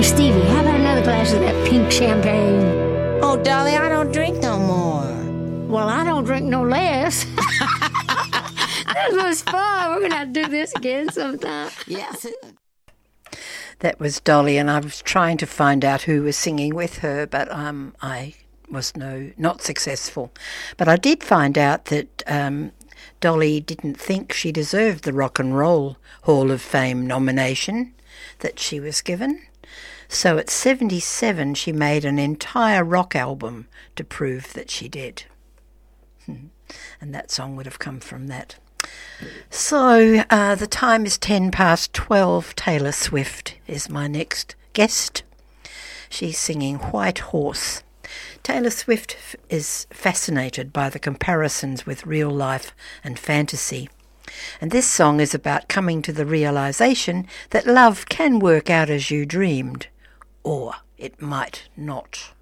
Stevie, how about another glass of that pink champagne? Oh, Dolly, I don't drink no more. Well, I don't drink no less. This was fun. We're going to have to do this again sometime. Yes. That was Dolly, and I was trying to find out who was singing with her, but I was not successful. But I did find out that Dolly didn't think she deserved the Rock and Roll Hall of Fame nomination that she was given. So at 77, she made an entire rock album to prove that she did. And that song would have come from that. So the time is 12:10. Taylor Swift is my next guest. She's singing White Horse. Taylor Swift is fascinated by the comparisons with real life and fantasy. And this song is about coming to the realization that love can work out as you dreamed, or it might not.